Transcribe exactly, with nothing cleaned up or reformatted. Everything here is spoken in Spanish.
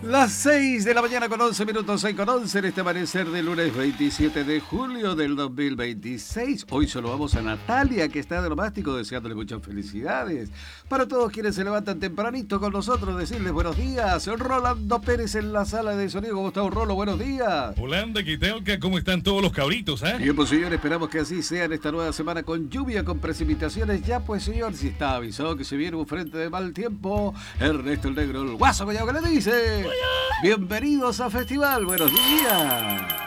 Las seis de la mañana con once minutos, seis con once en este amanecer de lunes veintisiete de julio del dos mil veintiséis. Hoy saludamos a Natalia, que está de nomástico, deseándole muchas felicidades. Para todos quienes se levantan tempranito con nosotros, decirles buenos días. Rolando Pérez en la sala de sonido. ¿Cómo está, Rolo? Buenos días. Holanda, Quitelca, ¿cómo están todos los cabritos, eh? Bien, pues señor, esperamos que así sea en esta nueva semana con lluvia, con precipitaciones. Ya pues señor, si está avisado que se viene un frente de mal tiempo, Ernesto el Negro, el Guaso Collado, que le dice... Bienvenidos a Festival, buenos días.